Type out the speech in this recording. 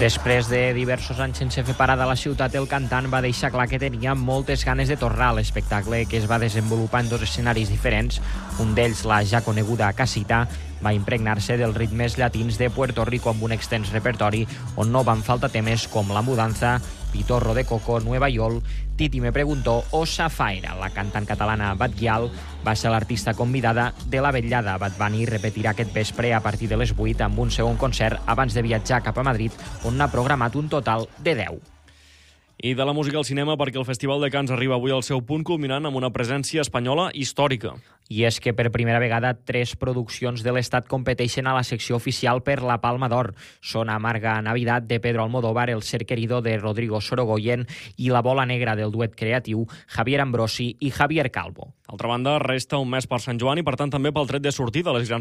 Després de diversos anys sense fer parada a la ciutat, el cantant va deixar clar que tenia moltes ganes de tornar a l'espectacle, que es va desenvolupar en 2 escenaris diferents. Un d'ells, la ja coneguda Casita, va impregnar-se dels ritmes llatins de Puerto Rico amb un extens repertori on no van faltar temes com La Mudanza, Pitorro de Coco, Nueva York, Titi me preguntó o Safaira. La cantant catalana Bat Gyal va ser l'artista convidada de la vetllada. Bat Bunny repetirà aquest vespre a partir de les 8 amb un segon concert abans de viatjar cap a Madrid, on n'ha programat un total de 10. I de la música al cinema, perquè el Festival de Cannes arriba avui al seu punt culminant amb una presència espanyola històrica. I és que per primera vegada 3 produccions de l'Estat competeixen a la secció oficial per la Palma d'Or. Són Amarga Navidad, de Pedro Almodóvar, El ser querido, de Rodrigo Sorogoyen, i La bola negra, del duet creatiu Javier Ambrosi i Javier Calvo. D'altra banda, resta un mes per Sant Joan i, per tant, també pel tret de sortida de les grans